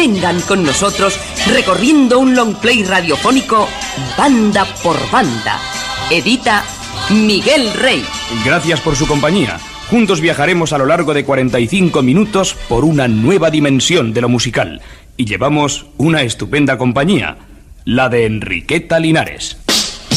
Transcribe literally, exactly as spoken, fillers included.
Vengan con nosotros recorriendo un long play radiofónico banda por banda. Edita Miguel Rey. Gracias por su compañía. Juntos viajaremos a lo largo de cuarenta y cinco minutos por una nueva dimensión de lo musical. Y llevamos una estupenda compañía, la de Enriqueta Linares.